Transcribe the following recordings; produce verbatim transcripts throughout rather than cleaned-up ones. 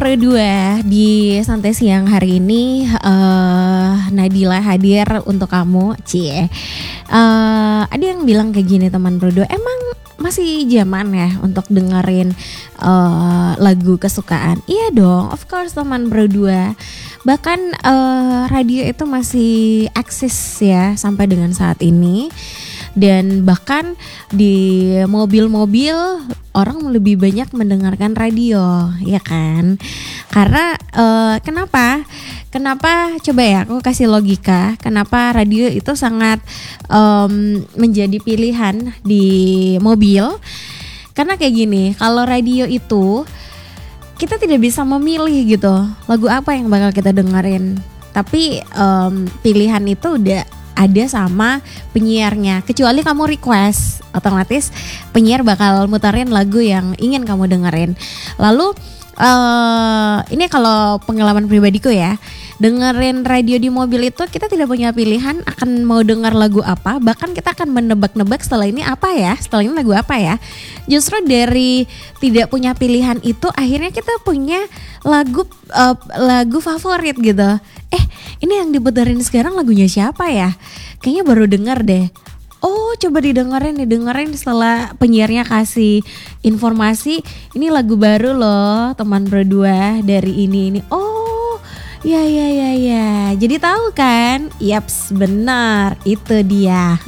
Pro dua, di santai siang hari ini uh, Nadila hadir untuk kamu, cie. Uh, ada yang bilang kayak gini teman Pro dua, emang masih zaman ya untuk dengerin uh, lagu kesukaan? Iya dong, of course teman Pro dua. Bahkan uh, radio itu masih eksis ya sampai dengan saat ini. Dan bahkan di mobil-mobil orang lebih banyak mendengarkan radio, ya kan? Karena uh, kenapa? Kenapa? Coba ya, aku kasih logika. Kenapa radio itu sangat um, menjadi pilihan di mobil? Karena kayak gini, kalau radio itu kita tidak bisa memilih gitu lagu apa yang bakal kita dengerin. Tapi um, pilihan itu udah ada sama penyiarnya. Kecuali kamu request, otomatis penyiar bakal muterin lagu yang ingin kamu dengerin. Lalu uh, ini kalau pengalaman pribadiku ya, dengerin radio di mobil itu kita tidak punya pilihan akan mau dengar lagu apa. Bahkan kita akan menebak-nebak setelah ini apa ya, setelah ini lagu apa ya. Justru dari tidak punya pilihan itu akhirnya kita punya lagu uh, lagu favorit gitu. Eh ini yang diputerin sekarang lagunya siapa ya? Kayaknya baru denger deh. Oh coba didengerin, didengerin setelah penyiarnya kasih informasi. Ini lagu baru loh teman berdua dari ini ini. Oh ya ya ya ya. Jadi tahu kan? Yaps benar itu dia.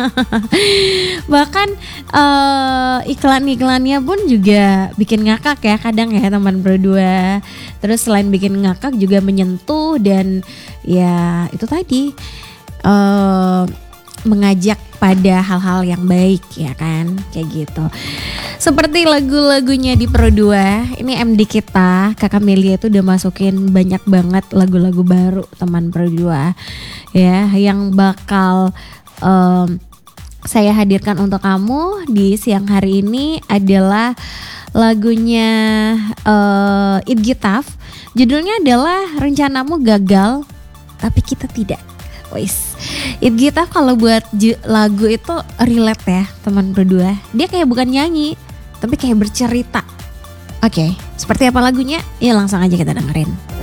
Bahkan uh, iklan-iklannya pun juga bikin ngakak ya kadang ya teman berdua. Terus selain bikin ngakak juga menyentuh dan ya itu tadi uh, mengajak pada hal-hal yang baik ya kan, kayak gitu. Seperti lagu-lagunya di Pro dua, ini M D kita, Kakak Melia itu udah masukin banyak banget lagu-lagu baru teman Pro dua ya, yang bakal um, saya hadirkan untuk kamu di siang hari ini adalah lagunya uh, It Gitaf. Judulnya adalah Rencanamu Gagal Tapi Kita Tidak. Wis, It Gitaf kalau buat j- lagu itu relate ya teman berdua. Dia kayak bukan nyanyi, tapi kayak bercerita. Oke, okay, seperti apa lagunya? Ya langsung aja kita dengerin.